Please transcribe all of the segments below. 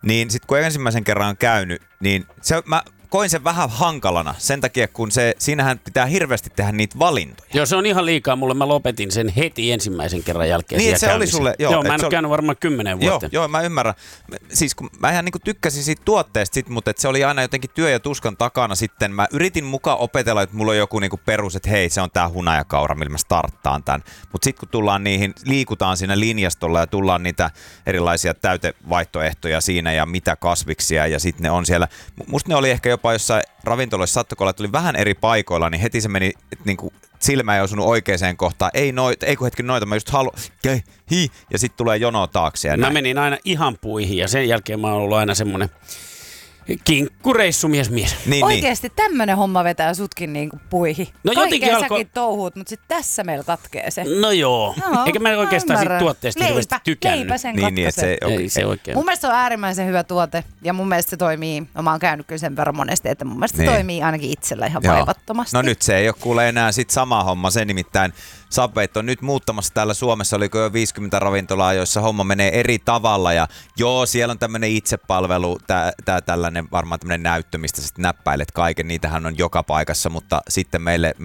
Niin sit kun ensimmäisen kerran on käynyt, niin mä koin sen vähän hankalana sen takia, kun siinähän pitää hirveästi tehdä niitä valintoja. Joo, se on ihan liikaa mulle. Mä lopetin sen heti ensimmäisen kerran jälkeen. Niin, se oli sulle. Joo, mä en ole käynyt varmaan 10 vuotta. Joo, mä ymmärrän. Siis kun mä ihan niinku tykkäsin siitä tuotteesta, mutta se oli aina jotenkin työ ja tuskan takana sitten. Mä yritin mukaan opetella, että mulla on joku niinku perus, että hei, se on tää hunajakaura, millä mä starttaan tän. Mutta sitten kun tullaan niihin, liikutaan siinä linjastolla ja tullaan niitä erilaisia täytevaihtoehtoja siinä ja mitä kasviksia ja sitten ne on siellä. Musta ne oli ehkä jopa jossain ravintoloissa sattukolla, että tuli vähän eri paikoilla, niin heti se meni, että niinku silmä ei osunut oikeaan kohtaan. Ei kun hetken noita, mä just haluan, ja sitten tulee jono taakse. Mä menin aina ihan puihin ja sen jälkeen mä oon ollut aina semmonen kinkkureissumies. Niin, oikeesti tämmönen homma vetää sutkin niinku puihin. No kaikkea säkin touhuut, mutta sitten tässä meillä katkee se. No joo. Eikä mä oikeastaan siitä tuotteesta hirveästi tykännyt. Leipä sen niin, ei se oikein. Mun mielestä se on äärimmäisen hyvä tuote ja mun mielestä se toimii, mä oon käynyt kyllä sen verran monesti, että mun mielestä se toimii ainakin itsellä ihan vaivattomasti. No nyt se ei ole kuule enää sit sama homma, se nimittäin Subwayt on nyt muuttamassa täällä Suomessa, oliko jo 50 ravintolaa, joissa homma menee eri tavalla ja joo, siellä on tämmöinen itsepalvelu, tällainen varmaan tämmöinen näyttö, mistä sä näppäilet kaiken, niitähän on joka paikassa, mutta sitten meille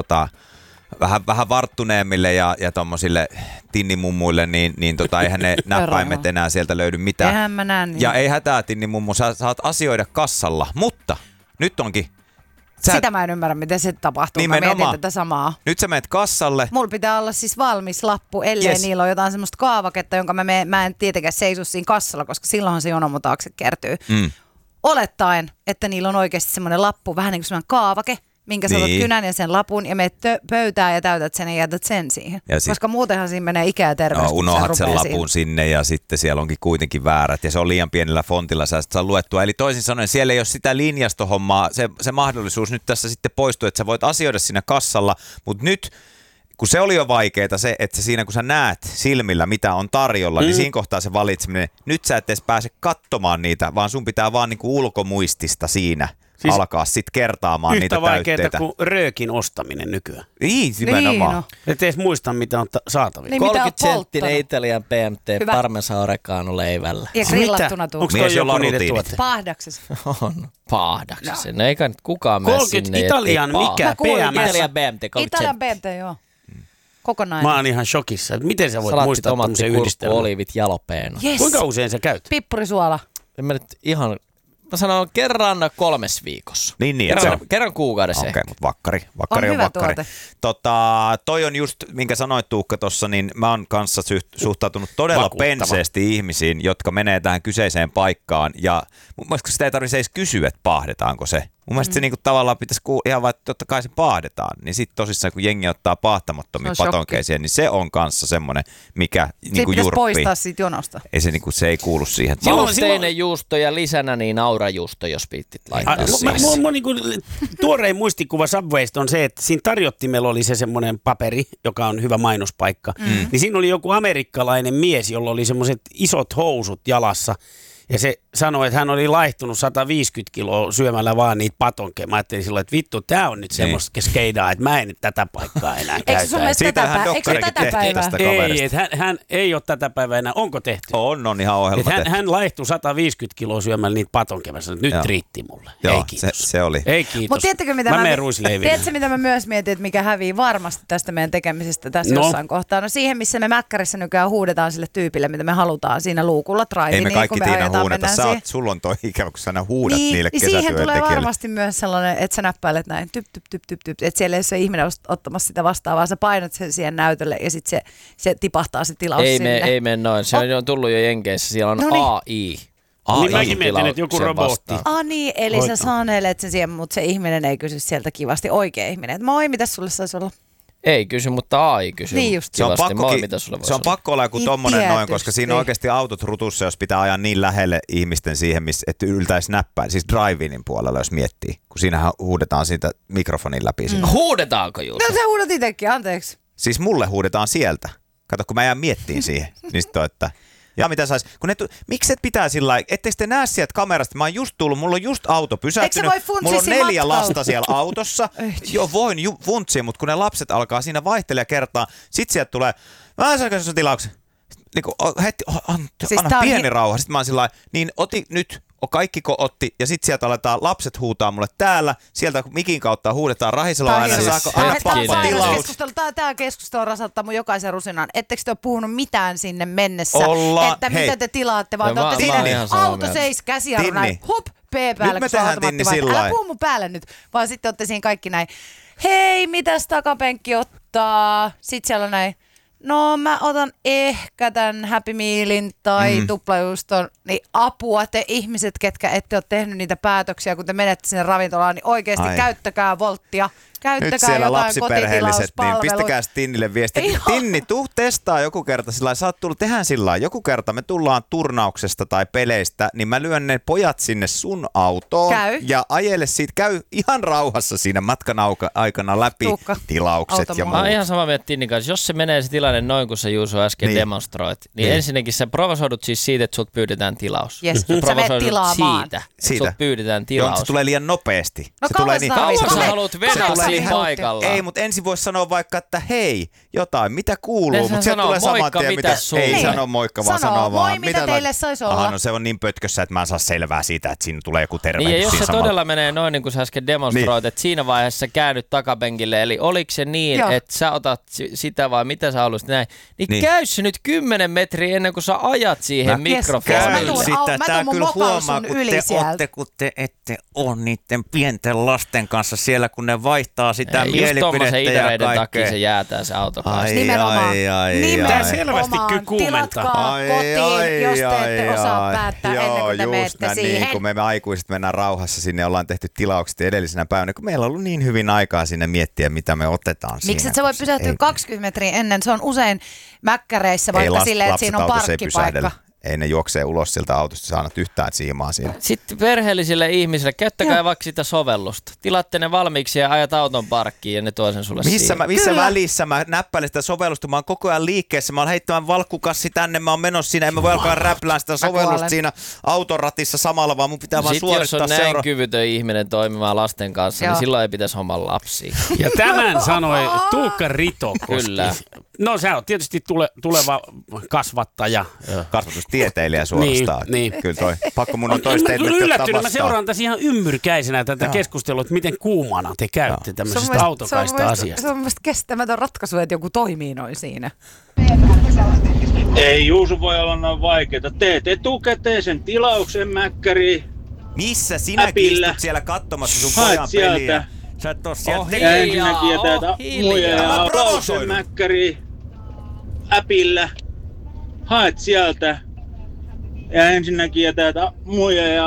vähän varttuneemmille ja tommosille tinnimummuille, niin eihän ne näppäimet enää sieltä löydy mitään. Eihän mä näen niin. Ja ei hätää tinnimummu, sä saat asioida kassalla, mutta nyt onkin. Sitä mä en ymmärrä, miten se tapahtuu. Nimenomaan. Mä mietin tätä samaa. Nyt sä menet kassalle. Mulla pitää olla siis valmis lappu, ellei niillä on jotain semmoista kaavaketta, jonka mä en tietenkään seiso siinä kassalla, koska silloinhan se jono mun taakse kertyy. Olettaen, että niillä on oikeasti semmoinen lappu, vähän niin kuin semmoinen kaavake, minkä sä otat kynän ja sen lapun ja menet pöytään ja täytät sen ja jätät sen siihen. Koska muutenhan siinä menee ikä ja terveys. Unohat sen lapun sinne ja sitten siellä onkin kuitenkin väärät ja se on liian pienellä fontilla, sä saa luettua. Eli toisin sanoen siellä ei ole sitä linjastohommaa, se mahdollisuus nyt tässä sitten poistuu, että sä voit asioida siinä kassalla, mutta nyt kun se oli jo vaikeeta se, että siinä kun sä näet silmillä mitä on tarjolla, niin siinä kohtaa se valitseminen, nyt sä et edes pääse katsomaan niitä, vaan sun pitää vaan niinku ulkomuistista siinä. Siis alkaa sitten kertaamaan niitä täytteitä. Yhtä vaikeaa kuin röökin ostaminen nykyään. Nimenomaan. No. Et edes muista, mitä on saatavilla. Niin, 30-senttinen Italian PMT Parmesan Oregano leivällä. Ja grillattuna tuu. Onko toi joku niiden tuote? Paahdaksessa. On. Paahdaksessa. No eikä nyt kukaan mene 30 sinne. Italian mikä? PMS? Italian PMT, 30 Italian PMT, joo. Kokonainen. Mä oon ihan shokissa. Miten sä voit muistaa tämmöisen yhdistelmän? Salatti, kurkku, olivit, jalopeeno. Yes. Kuinka usein sä käyt? Pippurisuola. En mä nyt ihan... Mä sanon kerran 3 viikossa. Niin, kerran kuukaudessa. Okei, mutta vakkari on hyvä vakkari. Tuote. Toi on just, minkä sanoit Tuukka tuossa, niin mä oon kanssa suhtautunut todella penseesti ihmisiin, jotka menee tähän kyseiseen paikkaan. Ja mun mielestä sitä ei tarvitse edes kysyä, että paahdetaanko se. Mun mielestä se niinku tavallaan pitäisi ihan vaan, että totta kai se paahdetaan. Niin sitten tosissaan, kun jengi ottaa paahtamattomia patonkeisia, niin se on kanssa semmoinen, mikä niinku jurppii. Se poistaa siitä jonosta. Ei se ei kuulu siihen. Mausteinen juusto ja lisänä niin aurajuusto, jos viittit laittaa siihen. Mun niinku tuorein muistikuva Subwaysta on se, että siinä tarjottimella oli se semmoinen paperi, joka on hyvä mainospaikka. Niin siinä oli joku amerikkalainen mies, jolla oli semmoiset isot housut jalassa. Ja se sanoi, että hän oli laihtunut 150 kiloa syömällä vaan niitä patonkeja. Mä ajattelin silloin, että vittu, tää on nyt semmoista skeidaa, että mä en nyt tätä paikkaa enää käytä. Eikö sun mielestä tätä päivää? Ei, että hän ei ole tätä päivää enää. Onko tehty? On ihan ohjelma tehty. Hän laihtui 150 kiloa syömällä niitä patonkeja. Nyt riitti mulle. Joo, ei kiitos. Se oli. Ei kiitos. Mutta tiedättekö mitä tiedätkö, mitä mä myös mietin, että mikä hävii varmasti tästä meidän tekemisestä tässä jossain kohtaa? No siihen, missä me mäkkärissä nykyään huudetaan sille tyypille, mitä me halutaan siinä luukulla drive. Ei me kaikki Tiina huudeta. Sulla on toi ikävä, kun sä huudat niille kesätyöntekijöille. Siihen tulee varmasti myös sellainen, että sä näppäilet näin, typ, että siellä ei ole se ihminen ottamassa sitä vastaan, vaan sä painat sen siihen näytölle ja sitten se tipahtaa se tilaus sinne. Ei mene noin, se on tullut jo Jenkeissä, siellä on AI. Niin mäkin mietin, että joku robotti. Niin, eli sä sanelet sen siihen, mutta se ihminen ei kysy sieltä kivasti, oikea ihminen. Että moi, mitäs sulle saisi olla? Ei kysy, mutta AI kysyy. Niin just. Se on pakko olla joku tommonen noin, koska siinä on oikeasti autot rutussa, jos pitää ajaa niin lähelle ihmisten siihen, että yltäisi näppää. Siis drive-inin puolella, jos miettii. Kun siinähän huudetaan siitä mikrofonin läpi. Huudetaanko just? No sä huudat itsekin, anteeksi. Siis mulle huudetaan sieltä. Kato, kun mä jään miettiin siihen. Niin sit on, että... Ja mitä sais, miksi et pitää sillä lailla, etteikö te näe sieltä kamerasta, mä oon just tullut, mulla on just auto pysähtynyt, mulla on 4 lasta siellä autossa, joo voin funtsia, mutta kun ne lapset alkaa siinä vaihtelee kertaa, sit sieltä tulee, mä saanko se tilauksen? niinku, heti, Siis anna pieni rauha. Sitten mä oon sillä niin oti nyt, kaikkiko otti, ja sitten sieltä aletaan lapset huutaa mulle täällä, sieltä mikin kautta huudetaan Rahisella aina, saako anna pappa tilaus. Tämä keskustelu rasattaa mun jokaisen rusinan. Ettekö te ole puhunut mitään sinne mennessä, että mitä te tilaatte, vaan te olette siinä auto seis, käsijarru näin, hop, P-päälle, kun se on automaatti vai. Älä puhu mun päälle nyt, vaan sitten olette siinä kaikki näin, hei, mitäs takapenkki ottaa? Sitten siellä on näin, no mä otan ehkä tämän Happy Mealin tai tuplajuuston, niin apua te ihmiset, ketkä ette ole tehnyt niitä päätöksiä, kun te menette sinne ravintolaan, niin oikeasti käyttäkää Volttia. Nyt siellä lapsiperheelliset, niin pistäkää Tinnille viestiä. Tinni, tuu testaa joku kerta sillä sä oot tullut, tehdään sillä joku kerta me tullaan turnauksesta tai peleistä, niin mä lyön ne pojat sinne sun autoon ja ajele siitä, käy ihan rauhassa siinä matkan aikana läpi tilaukset ja muut. Mä oon ihan samaa mieltä Tinnin kanssa, jos se menee se tilanne noin kuin sä Juuso äsken demonstroit, niin ensinnäkin sä provosoidut siis siitä, että sulta pyydetään tilaus. Yes, sä menet tilaamaan. Siitä, että sulta pyydetään tilaus. Joo, se tulee liian nopeasti. No kauan sä haluat vedata siinä paikalla. Ei, mutta ensin voisi sanoa vaikka, että hei, jotain, mitä kuuluu, mutta sieltä tulee saman tien, mitä ei sano moikka, vaan sanoo vaan. Moi, mitä teille saisi olla? No se on niin pötkössä, että mä en saa selvää siitä, että siinä tulee joku tervehdys. Niin, ja jos se samalla todella menee noin, niin kuin sä äsken demonstroit, että siinä vaiheessa käännyt takapenkille, eli oliko se niin, että sä otat sitä vai mitä sä haluaisit näin, niin käy se nyt 10 metriä ennen kuin sä ajat siihen mikrofoniin. Tää kyllä huomaa, kun te ette ole niiden pienten lasten kanssa siellä, kun ne vaihtaa sitä mielipidettä ja kaikkea. Se jäätää se autokaista. Nimenomaan. Tämä selvästi kyllä kuumentaa. Tilatkaa kotiin, jos te ette osaa päättää ennen kuin te menette siihen. Niin, kun me aikuiset mennään rauhassa sinne, ollaan tehty tilaukset edellisenä päivänä, kun meillä on ollut niin hyvin aikaa sinne miettiä, mitä me otetaan siinä. Miksi et sä voi pysähtyä 20 metriä ennen? Se on usein mäkkäreissä vaikka silleen, että siinä on parkkipaikka. Ei ne juoksee ulos siltä autosta, saanut yhtään siimaa siinä. Sitten perheellisille ihmisille, käyttäkää vaikka sitä sovellusta. Tilaatte ne valmiiksi ja ajat auton parkkiin ja ne tuo sen sulle missä välissä mä näppäilen sitä sovellusta? Mä oon koko ajan liikkeessä, mä oon heittämään valkkukassi tänne, mä oon menossa siinä, en mä voi alkaa räplään sitä sovellusta siinä autoratissa samalla, vaan mun pitää vaan suorittaa jos on näin kyvytön ihminen toimimaan lasten kanssa, niin silloin ei pitäisi hommalla lapsia. Ja tämän sanoi Tuukka Ritokoski. Kyllä. No sä oot tietysti tuleva kasvattaja. Kasvatustieteilijä suorastaan. Niin. Kyllä toi. Pakko mun on toista teitä nyt ottaa vastaan. Mä seuraan tässä ihan ymmyrkäisenä tätä keskustelua, että miten kuumana te käytte tämmöisestä autokaista-asiasta. Se on mielestäni kestämätön ratkaisu, että joku toimii noin siinä. Ei Juuso voi olla noin vaikeeta. Teet etukäteen sen tilauksen mäkkäriin. Missä sinäkin istut siellä katsomassa sun pojan peliä? Sä et oo sieltä. Ensinnäkin jätät muja ja tilauksen mäkkäriin äpillä. Haet sieltä ja ensinnäkin jätät muija ja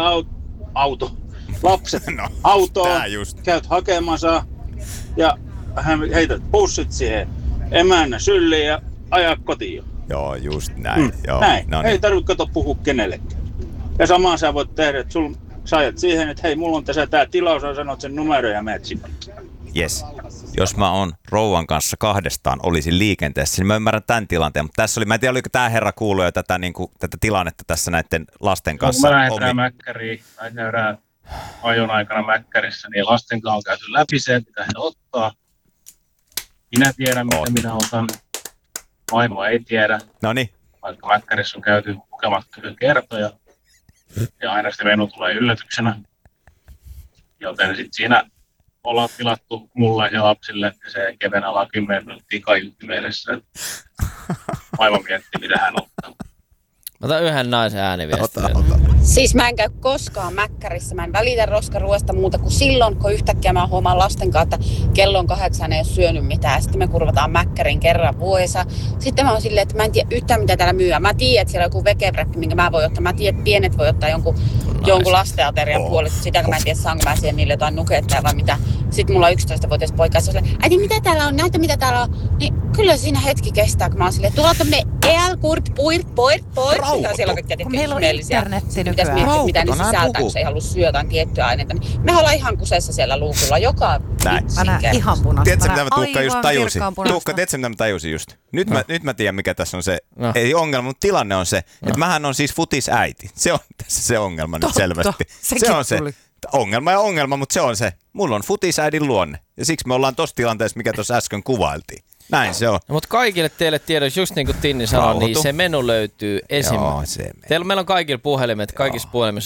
lapset autoon, käyt hakemassa ja heität pussit siihen emännä sylliin ja ajaa kotiin. Joo, just näin. Joo. Näin, ei tarvitse puhua kenellekään. Ja samaan sä voit tehdä, että sä ajat siihen, että hei, mulla on tässä tää tilaus, ja sanot sen numero ja menet sinne. Jes. Jos mä oon rouvan kanssa kahdestaan, olisin liikenteessä, niin mä ymmärrän tämän tilanteen. Mutta tässä oli, mä en tiedä, oliko tämä herra kuullut jo tätä, tätä tilannetta tässä näiden lasten kanssa. Kun mä lähdetään mäkkäriin, tai käydään ajon aikana mäkkärissä, niin lasten kanssa on käyty läpi se, mitä he ottaa. Minä tiedän, mitä minä otan. Vaimo ei tiedä. Noniin. Vaikka mäkkärissä on käyty lukematta kertoja. Ja aina se menu tulee yllätyksenä. Joten sitten siinä ollaan tilattu mulle ja lapsille se keven ala 10 minuuttia kaiutti mielessä. Vaimo mietti, mitä hän ottaa. Ota yhden naisen ääniviestin. Siis mä en käy koskaan mäkkärissä. Mä en välitä roskaruoasta muuta kuin silloin, kun yhtäkkiä mä huomaan lasten kanssa, että kello on 8, ei ole syönyt mitään. Sitten me kurvataan mäkkärin kerran vuodessa. Sitten mä oon silleen, että mä en tiedä yhtään mitä täällä myyä. Mä tiedän, että siellä on joku vegepreppi, minkä mä voin ottaa. Mä tiedän, että pienet voi ottaa jonkun lastenaterian puolesta. Sitä kun mä en tiedä, saanko mä siihen niille jotain nukettaa vai mitä. Sitten mulla on 11-vuotias poika, se on silleen, äiti mitä täällä on, näytä mitä täällä on. Niin kyllä siinä hetki kestää, kun mä oon silleen, tuolla on tämmönen ealkurt, puirt. Siellä on kaikkia ihmeellisiä. Pitäisi miettiä, mitä ne sisältää, kun se ei halua syödä jotain tiettyä aineita. Me ollaan ihan kusessa siellä luukulla joka Mä ihan punaista. Tiedätkö, mitä mä Tuukka just tajusin? Tuukka, tiedätkö, mitä mä tajusin just? Nyt mä tiedän, mikä tässä on se, ei ongelma, mutta tilanne on se, että mähän on siis futisäiti. Se on tässä se ongelma nyt selvästi. Se on se. Ongelma, mutta se on se. Mulla on futisäidin luonne. Ja siksi me ollaan tossa tilanteessa, mikä tuossa äsken kuvailtiin. Näin se on. No, mutta kaikille teille tiedoksi, just niin kuin Tinni sanoi, niin se menu löytyy esimerkiksi. Meillä on kaikilla puhelimet, kaikissa puhelimissa